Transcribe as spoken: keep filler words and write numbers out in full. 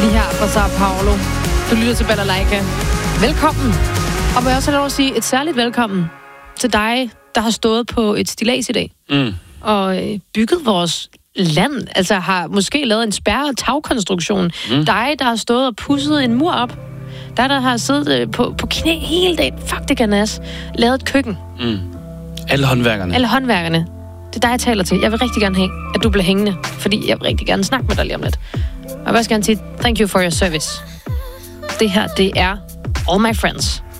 Lige her fra Sao Paulo. Du lytter til Balalaika. Velkommen. Og må jeg også have lov at sige et særligt velkommen til dig, der har stået på et stillads i dag. Mm. Og bygget vores land. Altså har måske lavet en spærre tagkonstruktion. Mm. Dig, der har stået og pudset en mur op. Der, der har siddet på, på knæ hele dagen. Fuck, det kan nas. Lavet et køkken. Mm. Alle håndværkerne. Alle håndværkerne. Det er dig, jeg taler til. Jeg vil rigtig gerne have, at du bliver hængende. Fordi jeg vil rigtig gerne snakke med dig lige om lidt. Og jeg vil også gerne sige, thank you for your service. Det her, det er All My Friends.